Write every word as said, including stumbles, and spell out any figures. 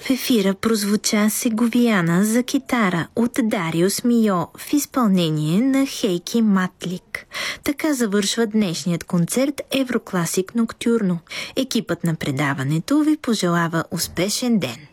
В ефира прозвуча Сеговияна за китара от Дариус Мийо в изпълнение на Хейки Матлик. Така завършва днешният концерт Еврокласик Ноктюрно. Екипът на предаването ви пожелава успешен ден.